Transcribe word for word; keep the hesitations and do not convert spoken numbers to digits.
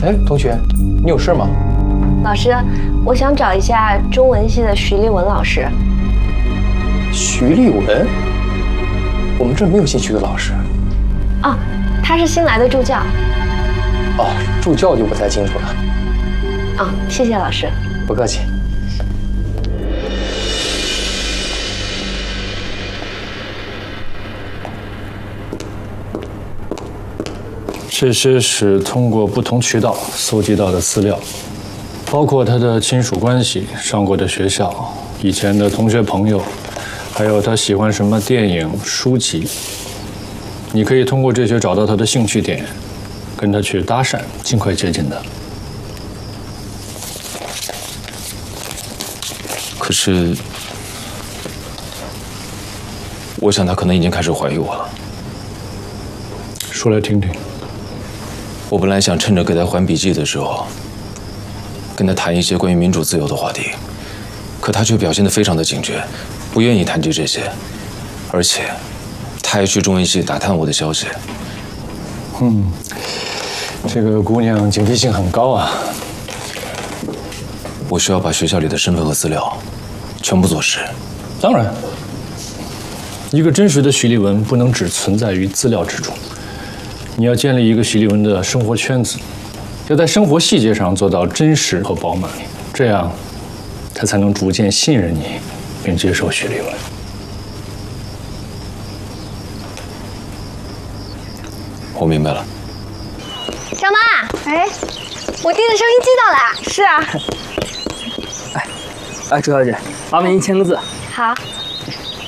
哎，同学，你有事吗？ 老师，我想找一下中文系的徐立文老师。 徐立文？我们这儿没有姓徐的老师。 哦，他是新来的助教。 哦，助教就不太清楚了。 哦，谢谢老师。 不客气。 这些是通过不同渠道搜集到的资料，包括他的亲属关系、上过的学校、以前的同学朋友，还有他喜欢什么电影、书籍。你可以通过这些找到他的兴趣点，跟他去搭讪，尽快接近他。 可是，我想他可能已经开始怀疑我了。 说来听听。 我本来想趁着给他还笔记的时候，跟他谈一些关于民主自由的话题，可他却表现得非常的警觉，不愿意谈及这些，而且他还去中文系打探我的消息。 嗯，这个姑娘警惕性很高啊。 我需要把学校里的身份和资料全部做实。 当然，一个真实的徐立文不能只存在于资料之中。你要建立一个徐立文的生活圈子，要在生活细节上做到真实和饱满，这样他才能逐渐信任你，并接受徐立文。 我明白了。 小妈，哎，我订的收音机到了。是啊。 哎，哎，朱小姐，麻烦您签个字。 好。